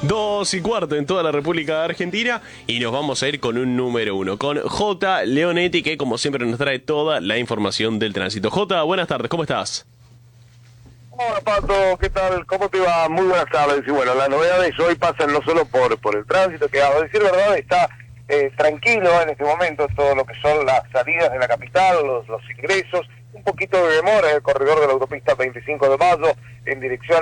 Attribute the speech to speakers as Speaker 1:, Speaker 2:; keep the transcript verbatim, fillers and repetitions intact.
Speaker 1: Dos y cuarto en toda la República Argentina y nos vamos a ir con un número uno, con J. Leonetti, que como siempre nos trae toda la información del tránsito. J, buenas tardes, ¿cómo estás?
Speaker 2: Hola Pato, ¿qué tal? ¿Cómo te va? Muy buenas tardes. Y bueno, las novedades hoy pasan no solo por, por el tránsito, que a decir verdad está eh, tranquilo en este momento, todo lo que son las salidas de la capital, los, los ingresos, un poquito de demora en el corredor de la autopista veinticinco de mayo en dirección